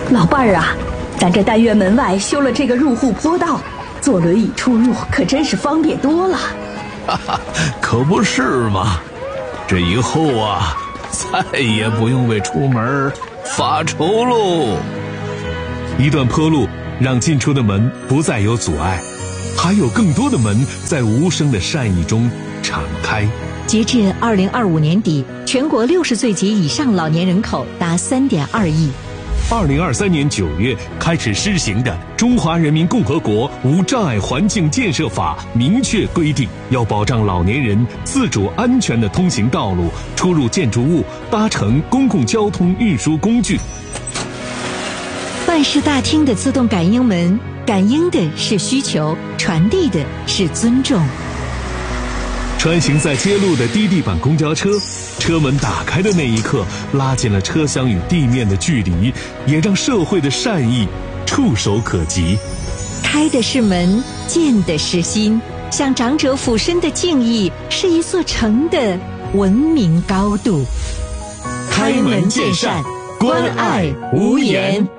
老伴儿啊，咱这单元门外修了这个入户坡道，坐轮椅出入可真是方便多了。 哈哈，可不是嘛！这以后啊，再也不用为出门发愁喽。 一段坡路让进出的门不再有阻碍，还有更多的门在无声的善意中敞开。 截至2025年底，全国60岁及以上老年人口达3.2亿。 2023年9月开始施行的《中华人民共和国无障碍环境建设法》明确规定，要保障老年人自主安全地通行道路、出入建筑物、搭乘公共交通运输工具。 办事大厅的自动感应门，感应的是需求，传递的是尊重。 穿行在街路的低地板公交车，车门打开的那一刻，拉近了车厢与地面的距离，也让社会的善意触手可及。 开的是门，见的是心，向长者俯身的敬意，是一座城的文明高度。 开门见山，关爱无言。